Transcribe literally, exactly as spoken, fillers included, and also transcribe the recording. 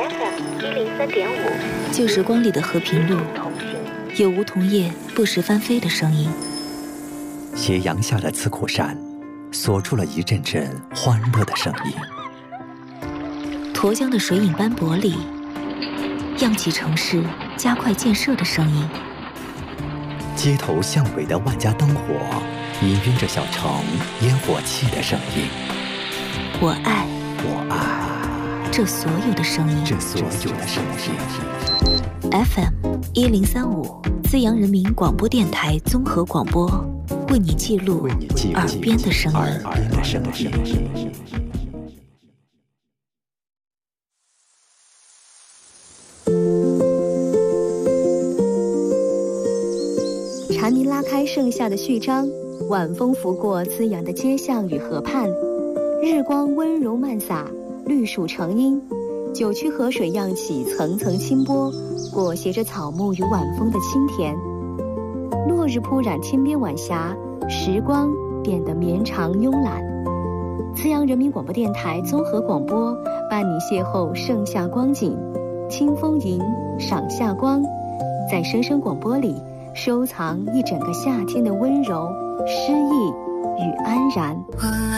F M 一零三点五， 旧时光里的和平路，有梧桐叶不时翻飞的声音。 斜阳下的刺库山，锁住了一阵阵欢乐的声音。 沱江的水影斑驳里，漾起城市加快建设的声音。 街头巷尾的万家灯火，氤氲着小城烟火气的声音。 我爱， 我爱这所有的声音， 这所有的声音。 F M 一零三五，资阳人民广播电台综合广播，为你记录耳边的声音。 耳边的声音。 蝉鸣拉开盛夏的序章，晚风拂过滋养的街巷与河畔，日光温柔漫洒，绿树成荫，九曲河水漾起层层清波，裹挟着草木与晚风的清甜。落日铺染天边晚霞，时光变得绵长慵懒。资阳人民广播电台综合广播伴你邂逅盛夏光景，清风吟，赏夏光，在声声广播里收藏一整个夏天的温柔、诗意与安然。